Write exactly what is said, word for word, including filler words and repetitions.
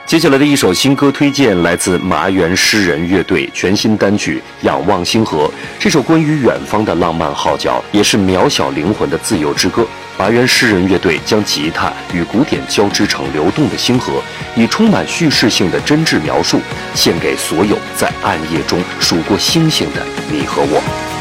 接下来的一首新歌推荐来自麻园诗人乐队全新单曲《仰望星河》。这首关于远方的浪漫号角，也是渺小灵魂的自由之歌。麻园诗人乐队将吉他与古典交织成流动的星河，以充满叙事性的真挚描述，献给所有在暗夜中数过星星的你和我。